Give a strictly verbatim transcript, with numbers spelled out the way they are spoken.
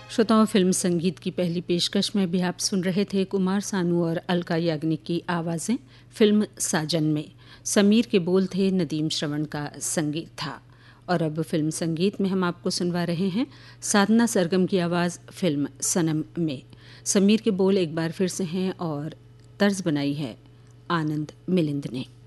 श्रोताओं, फिल्म संगीत की पहली पेशकश में भी आप सुन रहे थे कुमार सानू और अलका याग्निक की आवाज़ें फिल्म साजन में। समीर के बोल थे, नदीम श्रवण का संगीत था। और अब फिल्म संगीत में हम आपको सुनवा रहे हैं साधना सरगम की आवाज़ फिल्म सनम में। समीर के बोल एक बार फिर से हैं और तर्ज बनाई है आनंद मिलिंद ने।